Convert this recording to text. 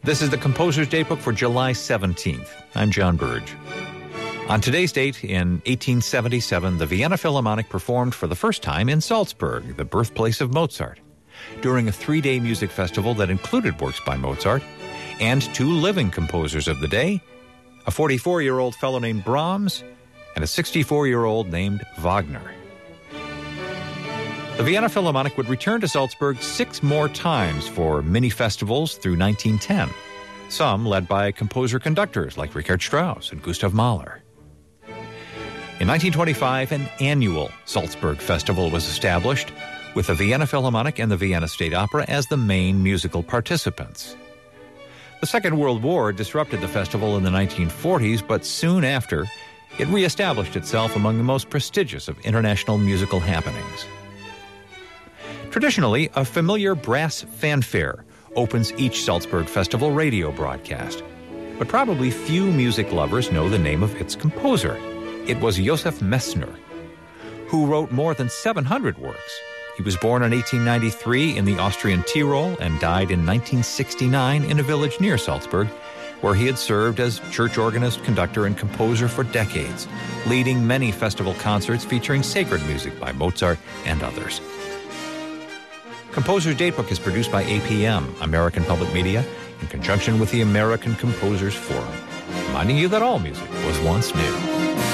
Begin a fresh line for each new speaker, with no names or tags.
This is the Composer's Datebook for July 17th. I'm John Burge. On today's date, in 1877, the Vienna Philharmonic performed for the first time in Salzburg, the birthplace of Mozart, during a 3-day music festival that included works by Mozart and 2 living composers of the day, a 44-year-old fellow named Brahms and a 64-year-old named Wagner. The Vienna Philharmonic would return to Salzburg 6 more times for mini-festivals through 1910, some led by composer-conductors like Richard Strauss and Gustav Mahler. In 1925, an annual Salzburg Festival was established, with the Vienna Philharmonic and the Vienna State Opera as the main musical participants. The Second World War disrupted the festival in the 1940s, but soon after, it reestablished itself among the most prestigious of international musical happenings. Traditionally, a familiar brass fanfare opens each Salzburg Festival radio broadcast, but probably few music lovers know the name of its composer. It was Joseph Messner, who wrote more than 700 works. He was born in 1893 in the Austrian Tyrol and died in 1969 in a village near Salzburg, where he had served as church organist, conductor, and composer for decades, leading many festival concerts featuring sacred music by Mozart and others. Composer's Datebook is produced by APM, American Public Media, in conjunction with the American Composers Forum, reminding you that all music was once new.